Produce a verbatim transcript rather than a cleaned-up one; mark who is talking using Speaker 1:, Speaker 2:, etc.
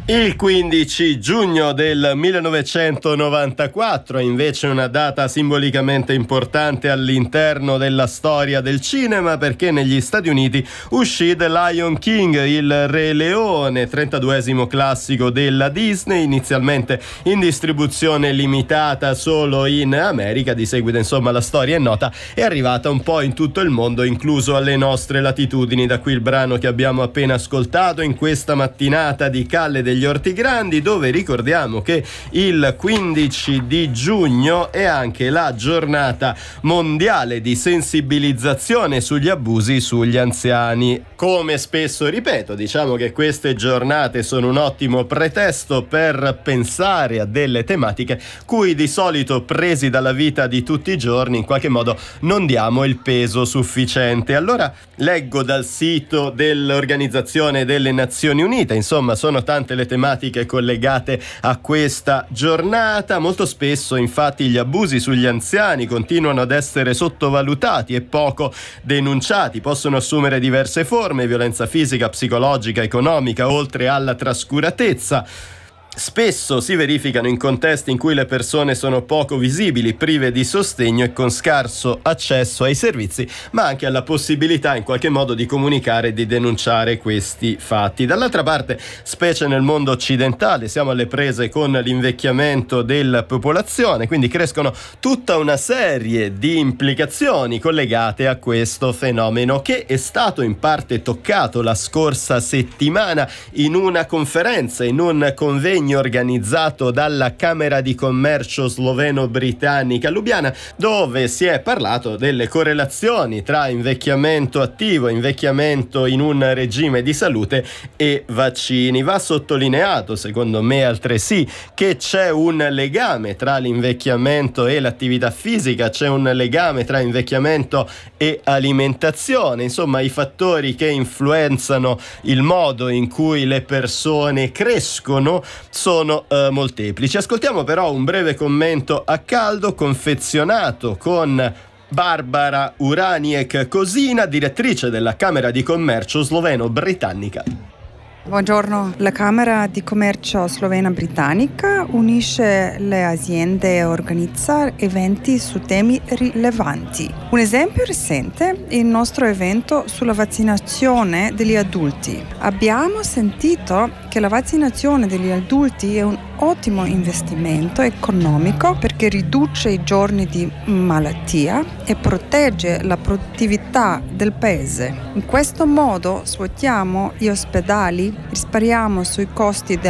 Speaker 1: Il quindici giugno del millenovecentonovantaquattro è invece una data simbolicamente importante all'interno della storia del cinema, perché negli Stati Uniti uscì The Lion King, il Re Leone, trentaduesimo classico della Disney, inizialmente in distribuzione limitata solo in America. Di seguito, insomma, la storia è nota, è arrivata un po' in tutto il mondo, incluso alle nostre latitudini. Da qui il brano che abbiamo appena ascoltato in questa mattinata di Calle degli Orti Grandi, dove ricordiamo che il quindici di giugno è anche la giornata mondiale di sensibilizzazione sugli abusi sugli anziani. Come spesso ripeto, diciamo che queste giornate sono un ottimo pretesto per pensare a delle tematiche cui di solito, presi dalla vita di tutti i giorni, in qualche modo non diamo il peso sufficiente. Allora leggo dal sito dell'Organizzazione delle Nazioni Unite, insomma sono tante le tematiche collegate a questa giornata. Molto spesso infatti gli abusi sugli anziani continuano ad essere sottovalutati e poco denunciati, possono assumere diverse forme: violenza fisica, psicologica, economica, oltre alla trascuratezza. Spesso si verificano in contesti in cui le persone sono poco visibili, prive di sostegno e con scarso accesso ai servizi, ma anche alla possibilità in qualche modo di comunicare e di denunciare questi fatti. Dall'altra parte, specie nel mondo occidentale, siamo alle prese con l'invecchiamento della popolazione, quindi crescono tutta una serie di implicazioni collegate a questo fenomeno, che è stato in parte toccato la scorsa settimana in una conferenza, in un convegno organizzato dalla Camera di Commercio sloveno-britannica a Lubiana, dove si è parlato delle correlazioni tra invecchiamento attivo, invecchiamento in un regime di salute e vaccini. Va sottolineato, secondo me altresì, che c'è un legame tra l'invecchiamento e l'attività fisica, c'è un legame tra invecchiamento e alimentazione, insomma i fattori che influenzano il modo in cui le persone crescono sono uh, molteplici. Ascoltiamo però un breve commento a caldo confezionato con Barbara Uraniec-Kozina, direttrice della Camera di Commercio sloveno-britannica.
Speaker 2: Buongiorno, la Camera di Commercio Slovena-Britannica unisce le aziende e organizza eventi su temi rilevanti. Un esempio recente è il nostro evento sulla vaccinazione degli adulti. Abbiamo sentito che la vaccinazione degli adulti è un ottimo investimento economico perché riduce i giorni di malattia e protegge la produttività del paese. In questo modo svuotiamo gli ospedali, risparmiamo sui costi del